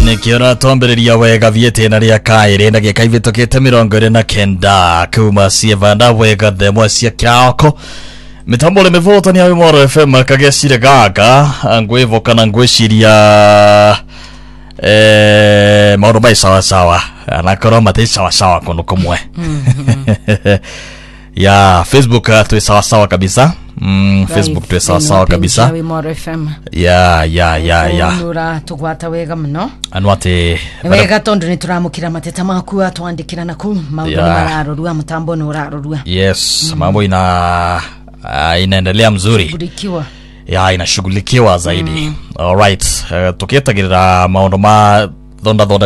Nikiona tombereria wega viete na ria kaire na gika ivitokete 29 kuma sievanda wega demo cia kiako mitambo le mevota ni Moro FM kagecire gaga ngwevo kana ngweciria maundu mai sawa sawa anakorwo mate sawa sawa kono kumwe ya Facebook tu sawa sawa kabisa Facebook tu sawa sawa kabisa Moro FM ya nura tugwata wega muno anwate wega tondu ni turamukira mateta maku atwandikira naku maundu mararorua mutambo no urarorua yes mambo inaendelea mzuri budikiwa inashughulikiwa zaidi alright tukietagirira maundu ma thonda